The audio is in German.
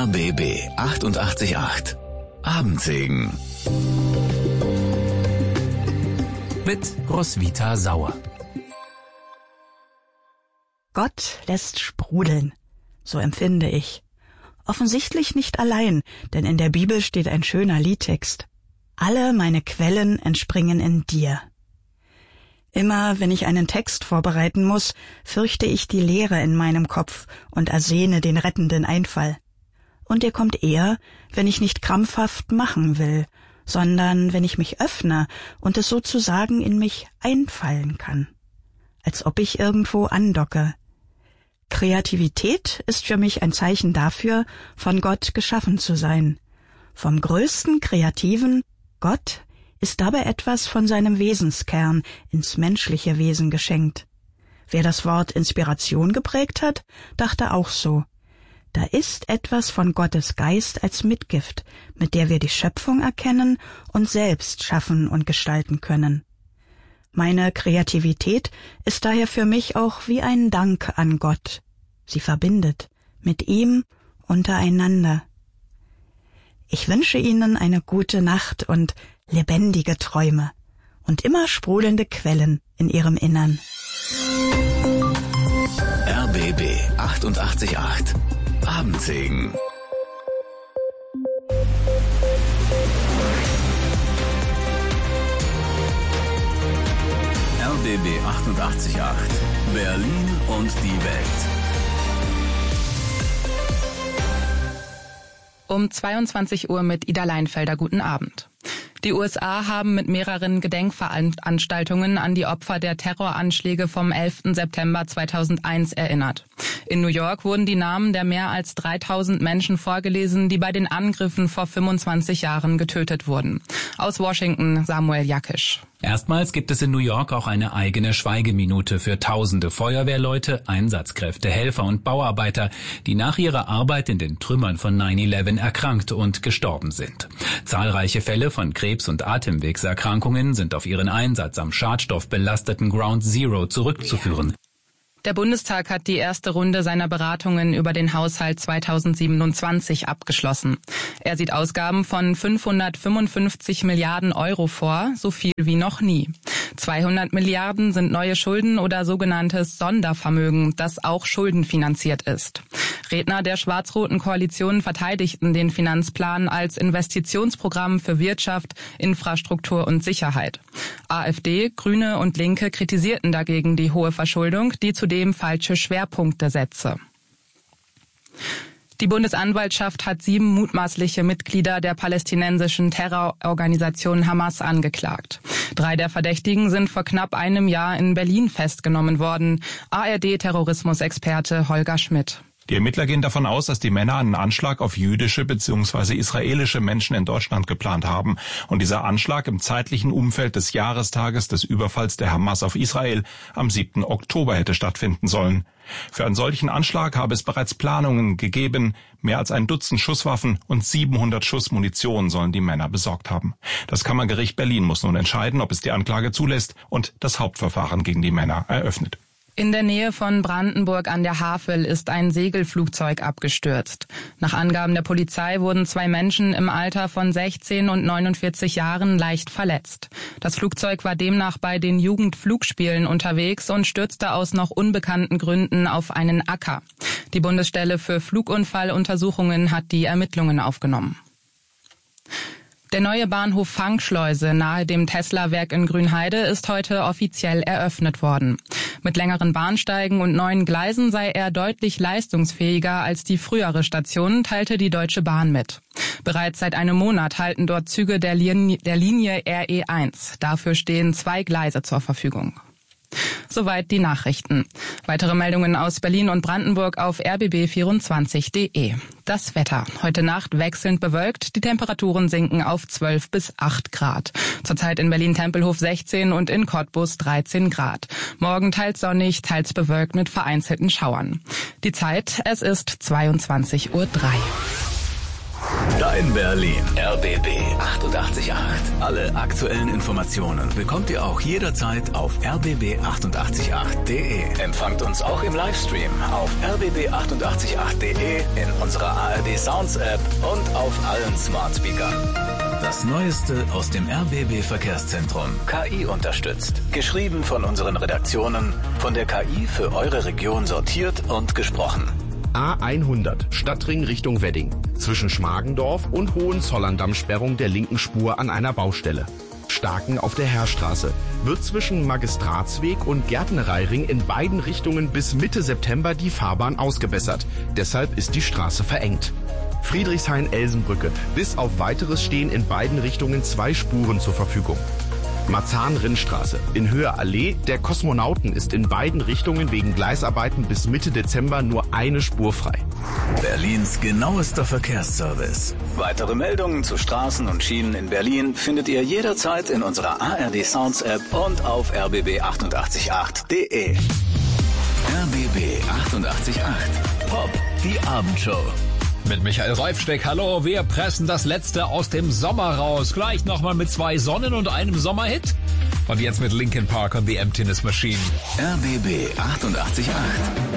RBB 88.8 Abendsegen. Mit Roswitha Sauer. Gott lässt sprudeln, so empfinde ich. Offensichtlich nicht allein, denn in der Bibel steht ein schöner Liedtext. Alle meine Quellen entspringen in dir. Immer, wenn ich einen Text vorbereiten muss, fürchte ich die Leere in meinem Kopf und ersehne den rettenden Einfall. Und der kommt eher, wenn ich nicht krampfhaft machen will, sondern wenn ich mich öffne und es sozusagen in mich einfallen kann. Als ob ich irgendwo andocke. Kreativität ist für mich ein Zeichen dafür, von Gott geschaffen zu sein. Vom größten Kreativen, Gott, ist dabei etwas von seinem Wesenskern ins menschliche Wesen geschenkt. Wer das Wort Inspiration geprägt hat, dachte auch so. Da ist etwas von Gottes Geist als Mitgift, mit der wir die Schöpfung erkennen und selbst schaffen und gestalten können. Meine Kreativität ist daher für mich auch wie ein Dank an Gott. Sie verbindet mit ihm untereinander. Ich wünsche Ihnen eine gute Nacht und lebendige Träume und immer sprudelnde Quellen in Ihrem Innern. RBB 88.8 Abendsegen. RBB 88.8 Berlin und die Welt. Um 22 Uhr mit Ida Leinfelder. Guten Abend. Die USA haben mit mehreren Gedenkveranstaltungen an die Opfer der Terroranschläge vom 11. September 2001 erinnert. In New York wurden die Namen der mehr als 3000 Menschen vorgelesen, die bei den Angriffen vor 25 Jahren getötet wurden. Aus Washington Samuel Jakisch. Erstmals gibt es in New York auch eine eigene Schweigeminute für tausende Feuerwehrleute, Einsatzkräfte, Helfer und Bauarbeiter, die nach ihrer Arbeit in den Trümmern von 9/11 erkrankt und gestorben sind. Zahlreiche Fälle von Krebs- und Atemwegserkrankungen sind auf ihren Einsatz am schadstoffbelasteten Ground Zero zurückzuführen. Der Bundestag hat die erste Runde seiner Beratungen über den Haushalt 2027 abgeschlossen. Er sieht Ausgaben von 555 Milliarden Euro vor, so viel wie noch nie. 200 Milliarden sind neue Schulden oder sogenanntes Sondervermögen, das auch schuldenfinanziert ist. Redner der schwarz-roten Koalition verteidigten den Finanzplan als Investitionsprogramm für Wirtschaft, Infrastruktur und Sicherheit. AfD, Grüne und Linke kritisierten dagegen die hohe Verschuldung, die zudem falsche Schwerpunkte setze. Die Bundesanwaltschaft hat 7 mutmaßliche Mitglieder der palästinensischen Terrororganisation Hamas angeklagt. 3 der Verdächtigen sind vor knapp einem Jahr in Berlin festgenommen worden. ARD-Terrorismusexperte Holger Schmidt. Die Ermittler gehen davon aus, dass die Männer einen Anschlag auf jüdische bzw. israelische Menschen in Deutschland geplant haben und dieser Anschlag im zeitlichen Umfeld des Jahrestages des Überfalls der Hamas auf Israel am 7. Oktober hätte stattfinden sollen. Für einen solchen Anschlag habe es bereits Planungen gegeben. Mehr als ein Dutzend Schusswaffen und 700 Schuss Munition sollen die Männer besorgt haben. Das Kammergericht Berlin muss nun entscheiden, ob es die Anklage zulässt und das Hauptverfahren gegen die Männer eröffnet. In der Nähe von Brandenburg an der Havel ist ein Segelflugzeug abgestürzt. Nach Angaben der Polizei wurden 2 Menschen im Alter von 16 und 49 Jahren leicht verletzt. Das Flugzeug war demnach bei den Jugendflugspielen unterwegs und stürzte aus noch unbekannten Gründen auf einen Acker. Die Bundesstelle für Flugunfalluntersuchungen hat die Ermittlungen aufgenommen. Der neue Bahnhof Fangschleuse nahe dem Tesla-Werk in Grünheide ist heute offiziell eröffnet worden. Mit längeren Bahnsteigen und neuen Gleisen sei er deutlich leistungsfähiger als die frühere Station, teilte die Deutsche Bahn mit. Bereits seit einem Monat halten dort Züge der Linie RE1. Dafür stehen 2 Gleise zur Verfügung. Soweit die Nachrichten. Weitere Meldungen aus Berlin und Brandenburg auf rbb24.de. Das Wetter. Heute Nacht wechselnd bewölkt. Die Temperaturen sinken auf 12 bis 8 Grad. Zurzeit in Berlin-Tempelhof 16 und in Cottbus 13 Grad. Morgen teils sonnig, teils bewölkt mit vereinzelten Schauern. Die Zeit, es ist 22:03 Uhr. Dein Berlin. RBB 888. Alle aktuellen Informationen bekommt ihr auch jederzeit auf rbb888.de. Empfangt uns auch im Livestream auf rbb888.de, in unserer ARD Sounds App und auf allen Smart Speakern. Das Neueste aus dem RBB Verkehrszentrum. KI unterstützt. Geschrieben von unseren Redaktionen, von der KI für eure Region sortiert und gesprochen. A100, Stadtring Richtung Wedding. Zwischen Schmargendorf und Hohenzollern-Damm-Sperrung der linken Spur an einer Baustelle. Starken auf der Heerstraße. Wird zwischen Magistratsweg und Gärtnereiring in beiden Richtungen bis Mitte September die Fahrbahn ausgebessert. Deshalb ist die Straße verengt. Friedrichshain-Elsenbrücke. Bis auf Weiteres stehen in beiden Richtungen 2 Spuren zur Verfügung. Marzahn-Rinnstraße. In Höhe Allee der Kosmonauten ist in beiden Richtungen wegen Gleisarbeiten bis Mitte Dezember nur eine Spur frei. Berlins genauester Verkehrsservice. Weitere Meldungen zu Straßen und Schienen in Berlin findet ihr jederzeit in unserer ARD Sounds App und auf rbb888.de. RBB 888 Pop, die Abendshow. Mit Michael Reifsteck, hallo, wir pressen das Letzte aus dem Sommer raus. Gleich nochmal mit 2 Sonnen- und einem Sommerhit. Und jetzt mit Linkin Park und The Emptiness Machine. RBB 888.